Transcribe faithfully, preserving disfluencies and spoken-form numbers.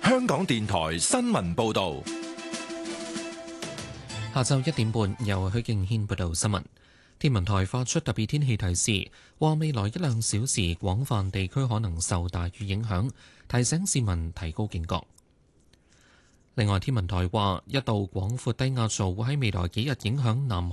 香港電台新聞報道。 下晝一點半，由許敬軒報道新聞。天文台發出特別天氣提示，話未來一兩小時廣泛地區可能受大雨影響，提醒市民提高警覺。另外，天文台話一道廣闊低壓槽會喺未來幾日影響南